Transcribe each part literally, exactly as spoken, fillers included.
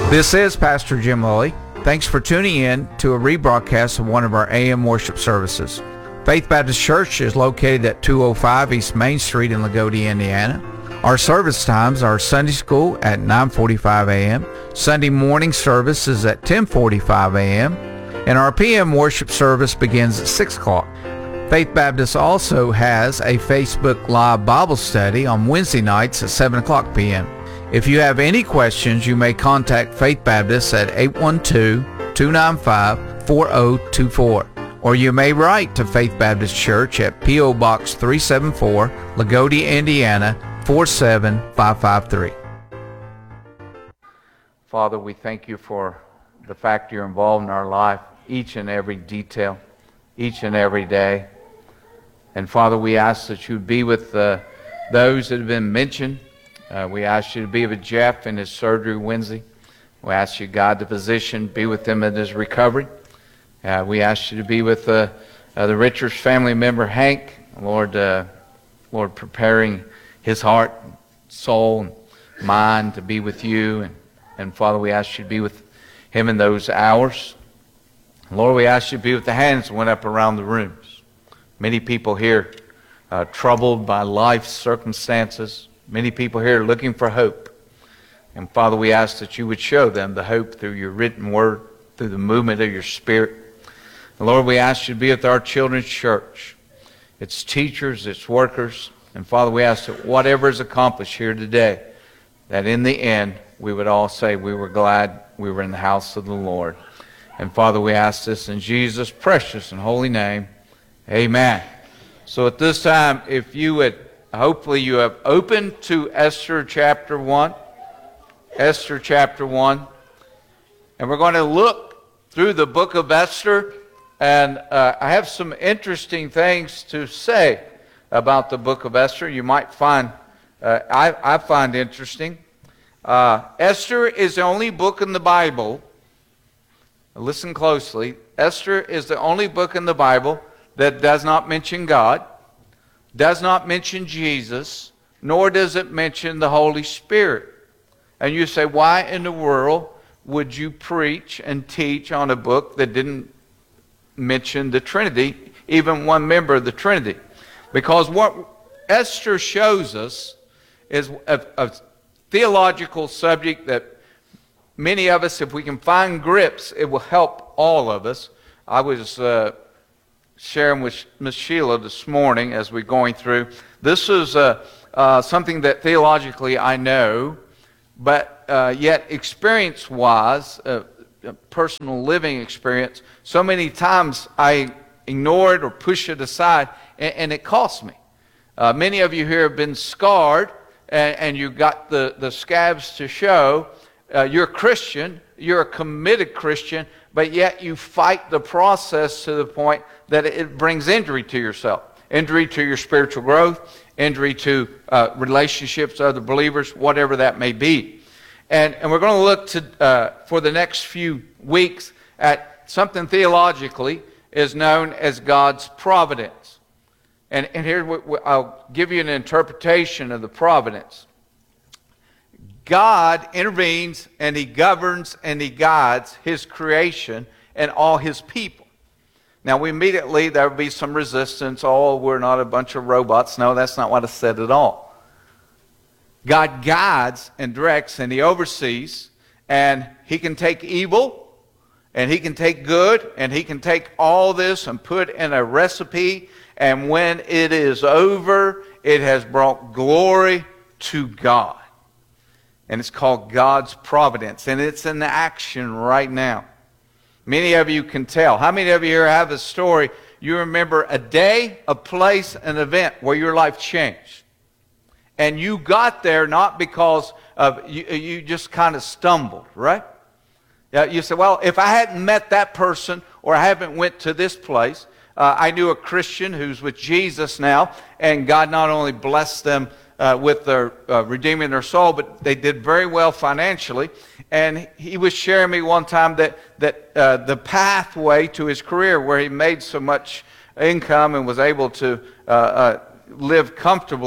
This is Pastor Jim Lilly. Thanks for tuning in to a rebroadcast of one of our A M worship services. Faith Baptist Church is located at two oh five East Main Street in Lagodi, Indiana. Our service times are Sunday school at nine forty-five a.m., Sunday morning service is at ten forty-five a.m., and our P M worship service begins at six o'clock. Faith Baptist also has a Facebook Live Bible study on Wednesday nights at seven o'clock p.m. If you have any questions, you may contact Faith Baptist at eight one two, two nine five, four oh two four, or you may write to Faith Baptist Church at P O Box three seventy-four, Lagodi, Indiana, four seven five five three. Father, we thank you for the fact you're involved in our life, each and every detail, each and every day. And Father, we ask that you be with uh, those that have been mentioned. Uh, we ask you to be with Jeff in his surgery Wednesday. We ask you, God, the physician, be with him in his recovery. Uh, we ask you to be with uh, uh, the Richards family member, Hank. Lord, uh, Lord, preparing his heart, soul, and mind to be with you. And, and Father, we ask you to be with him in those hours. Lord, we ask you to be with the hands that went up around the rooms. Many people here uh, troubled by life's circumstances. Many people here are looking for hope. And Father, we ask that you would show them the hope through your written word, through the movement of your Spirit. And Lord, we ask you to be with our children's church, its teachers, its workers. And Father, we ask that whatever is accomplished here today, that in the end we would all say we were glad we were in the house of the Lord. And Father, we ask this in Jesus' precious and holy name. Amen. So at this time, if you would, hopefully you have opened to Esther chapter one. Esther chapter one. And we're going to look through the book of Esther. And uh, I have some interesting things to say about the book of Esther. You might find, uh, I, I find interesting. Uh, Esther is the only book in the Bible. Listen closely. Esther is the only book in the Bible that does not mention God, does not mention Jesus, nor does it mention the Holy Spirit. And you say, why in the world would you preach and teach on a book that didn't mention the Trinity, even one member of the Trinity? Because what Esther shows us is a, a theological subject that many of us, if we can find grips, it will help all of us. I was uh, sharing with Miss Sheila this morning as we're going through. This is uh, uh, something that theologically I know, but uh, yet experience-wise, uh, personal living experience, so many times I ignore it or push it aside, and, and it costs me. Uh, many of you here have been scarred, and, and you got the, the scabs to show. Uh, you're a Christian, you're a committed Christian, but yet you fight the process to the point that it brings injury to yourself, injury to your spiritual growth, injury to uh, relationships with other believers, whatever that may be. And, and we're going to look to uh, for the next few weeks at something theologically is known as God's providence. And, and here we, we, I'll give you an interpretation of the providence. God intervenes and He governs and He guides His creation and all His people. Now, we immediately, there will be some resistance. Oh, we're not a bunch of robots. No, that's not what I said at all. God guides and directs and He oversees, and He can take evil and He can take good and He can take all this and put in a recipe, and when it is over, it has brought glory to God. And it's called God's providence, and it's in action right now. Many of you can tell. How many of you here have a story? You remember a day, a place, an event where your life changed. And you got there not because of you, you just kind of stumbled, right? Yeah, you say, well, if I hadn't met that person or I haven't went to this place, uh, I knew a Christian who's with Jesus now, and God not only blessed them Uh, with their uh, redeeming their soul, but they did very well financially. And he was sharing me one time that that uh, the pathway to his career, where he made so much income and was able to uh, uh, live comfortably,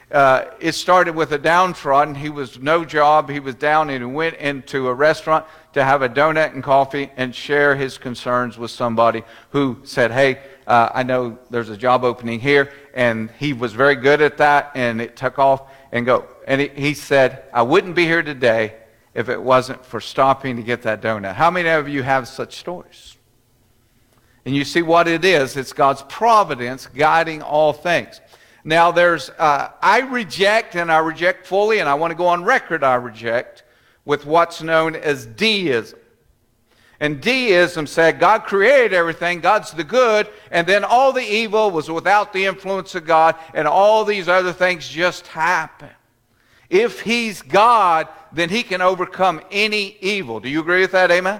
uh, it started with a downtrodden. He was no job. He was down and he went into a restaurant to have a donut and coffee and share his concerns with somebody who said, hey, uh, I know there's a job opening here. And he was very good at that, and it took off and go. And he, he said, I wouldn't be here today if it wasn't for stopping to get that donut. How many of you have such stories? And you see what it is. It's God's providence guiding all things. Now there's, uh, I reject, and I reject fully, and I want to go on record, I reject, with what's known as deism. And deism said God created everything, God's the good, and then all the evil was without the influence of God, and all these other things just happen. If He's God, then He can overcome any evil. Do you agree with that? Amen?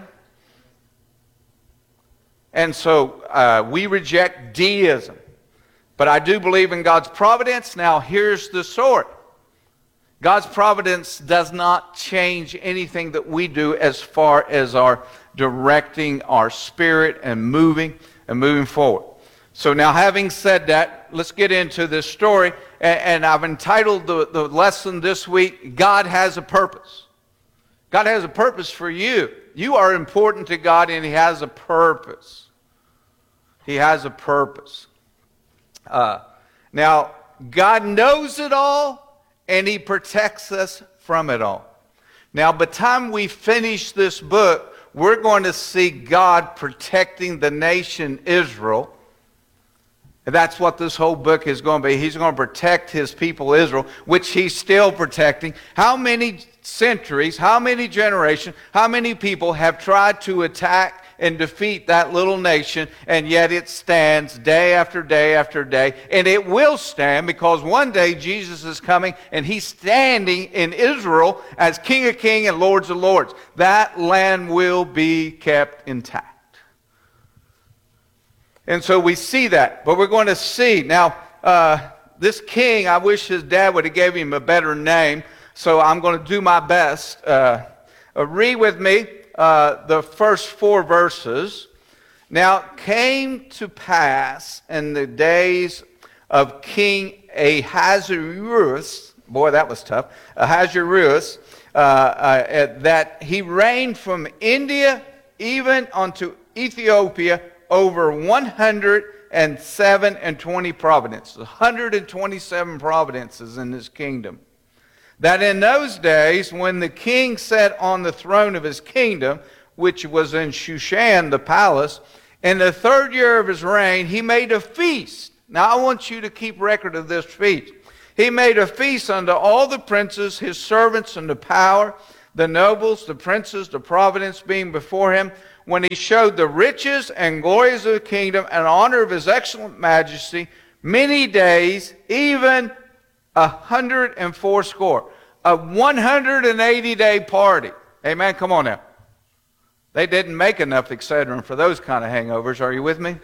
And so uh, we reject deism. But I do believe in God's providence. Now here's the story. God's providence does not change anything that we do as far as our directing our spirit and moving and moving forward. So now having said that, let's get into this story. And, and I've entitled the, the lesson this week, God Has a Purpose. God has a purpose for you. You are important to God, and He has a purpose. He has a purpose. Uh, now, God knows it all, and He protects us from it all. Now, by the time we finish this book, we're going to see God protecting the nation Israel. And that's what this whole book is going to be. He's going to protect His people Israel, which He's still protecting. How many centuries, how many generations, how many people have tried to attack and defeat that little nation, and yet it stands day after day after day, and it will stand because one day Jesus is coming and He's standing in Israel as King of Kings and Lords of Lords. That land will be kept intact. And so we see that, but we're going to see now uh, this king. I wish his dad would have gave him a better name, so I'm going to do my best. Uh, uh, read with me Uh, the first four verses. Now it came to pass in the days of King Ahasuerus, boy that was tough, Ahasuerus, uh, uh, that he reigned from India even unto Ethiopia over one hundred seven and twenty provinces, one hundred twenty-seven provinces in his kingdom. That in those days, when the king sat on the throne of his kingdom, which was in Shushan, the palace, in the third year of his reign, he made a feast. Now, I want you to keep record of this feast. He made a feast unto all the princes, his servants unto power, the nobles, the princes, the providence being before him, when he showed the riches and glories of the kingdom and honor of his excellent majesty, many days, even a hundred and four score. A one hundred eighty day party. Amen. Come on now. They didn't make enough Excedrin for those kind of hangovers. Are you with me?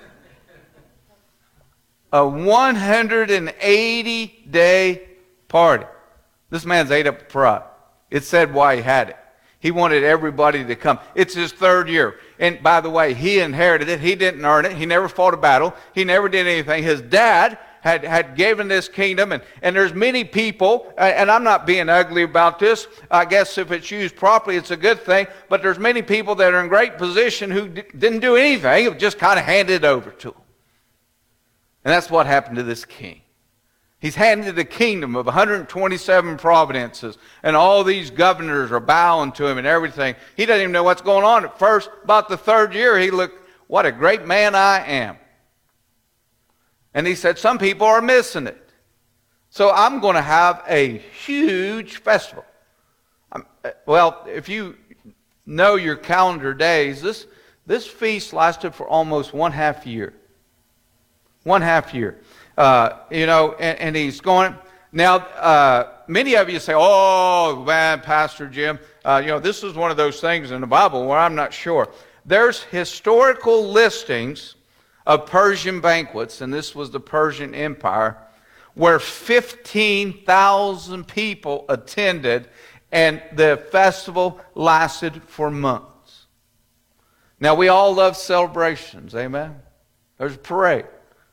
A one hundred eighty day party. This man's ate up pride. It said why he had it. He wanted everybody to come. It's his third year. And by the way, he inherited it. He didn't earn it. He never fought a battle. He never did anything. His dad had, had given this kingdom, and, and there's many people, and I'm not being ugly about this. I guess if it's used properly, it's a good thing, but there's many people that are in great position who d- didn't do anything, just kind of handed it over to them. And that's what happened to this king. He's handed the kingdom of one hundred twenty-seven provinces, and all these governors are bowing to him and everything. He doesn't even know what's going on at first. About the third year, he looked, what a great man I am. And he said, some people are missing it. So I'm going to have a huge festival. I'm, well, if you know your calendar days, this, this feast lasted for almost one half year. One half year. Uh, you know, and, and he's going. Now, uh, many of you say, oh, man, Pastor Jim, uh, you know, this is one of those things in the Bible where I'm not sure. There's historical listings of Persian banquets, and this was the Persian Empire, where fifteen thousand people attended, and the festival lasted for months. Now, we all love celebrations, amen? There's a parade.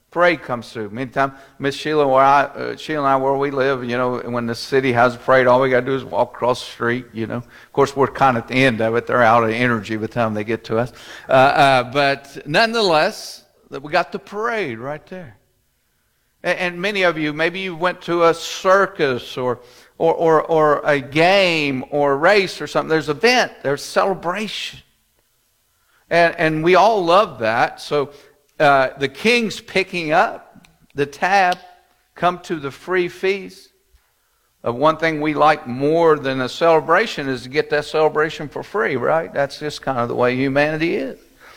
Parade comes through. Meantime, Miss Sheila, where I, uh, Sheila and I, where we live, you know, when the city has a parade, all we got to do is walk across the street, you know. Of course, we're kind of at the end of it. They're out of energy by the time they get to us. Uh, uh, but nonetheless, we got the parade right there. And, and many of you, maybe you went to a circus or, or, or, or a game or a race or something. There's an event. There's celebration. And, and we all love that. So uh, the king's picking up the tab, come to the free feast. Uh, one thing we like more than a celebration is to get that celebration for free, right? That's just kind of the way humanity is.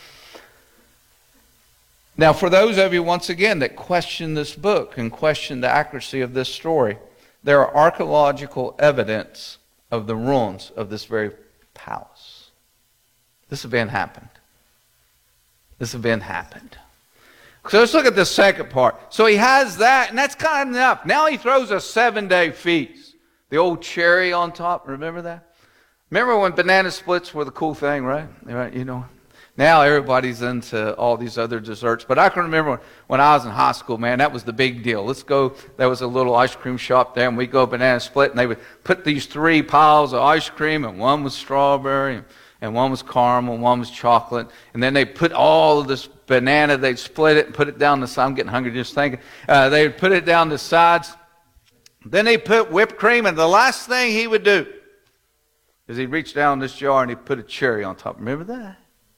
Now, for those of you, once again, that question this book and question the accuracy of this story, there are archaeological evidence of the ruins of this very palace. This event happened. This event happened. So let's look at the second part. So he has that, and that's kind of enough. Now he throws a seven-day feast. The old cherry on top, remember that? Remember when banana splits were the cool thing, right? Right, you know. Now everybody's into all these other desserts. But I can remember when I was in high school, man, that was the big deal. Let's go, there was a little ice cream shop there, and we'd go banana split, and they would put these three piles of ice cream, and one was strawberry, and, and one was caramel, and one was chocolate. And then they put all of this banana, they'd split it and put it down the side. I'm getting hungry just thinking. Uh, they would put it down the sides. Then they put whipped cream, and the last thing he would do is he'd reach down this jar and he'd put a cherry on top. Remember that?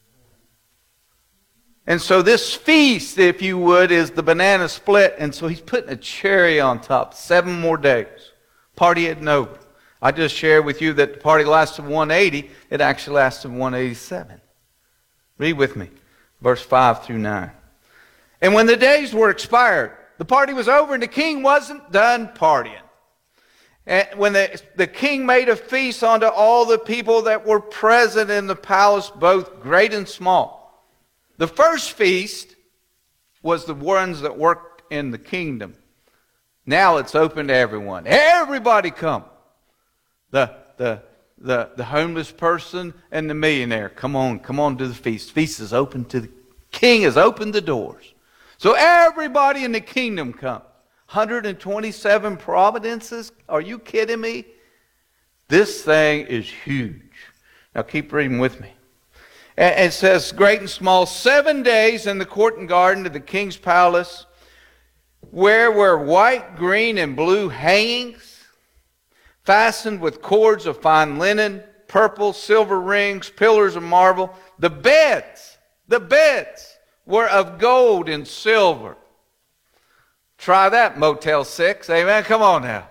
And so this feast, if you would, is the banana split. And so he's putting a cherry on top. Seven more days. Party hadn't over. I just shared with you that the party lasted one eighty. It actually lasted one eighty-seven. Read with me. Verse five through nine. And when the days were expired, the party was over and the king wasn't done partying. And when the, the king made a feast unto all the people that were present in the palace, both great and small. The first feast was the ones that worked in the kingdom. Now it's open to everyone. Everybody come. The, the, the, the homeless person and the millionaire. Come on, come on to the feast. Feast is open to the king has opened the doors. So everybody in the kingdom come. one hundred twenty-seven providences? Are you kidding me? This thing is huge. Now keep reading with me. And it says, great and small, seven days in the court and garden of the king's palace, where were white, green, and blue hangings, fastened with cords of fine linen, purple, silver rings, pillars of marble. The beds, the beds were of gold and silver. Try that, Motel six. Amen. Come on now.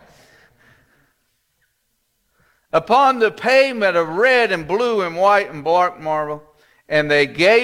Upon the pavement of red and blue and white and black marble, and they gave